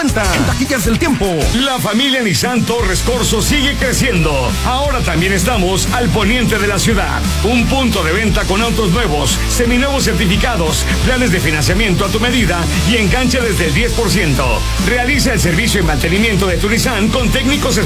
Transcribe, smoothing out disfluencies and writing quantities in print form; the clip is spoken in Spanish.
En Taquillas del Tiempo. La familia Nissan Torres Corso sigue creciendo. Ahora también estamos al poniente de la ciudad. Un punto de venta con autos nuevos, seminuevos certificados, planes de financiamiento a tu medida y enganche desde el 10%. Realiza el servicio y mantenimiento de tu Nissan con técnicos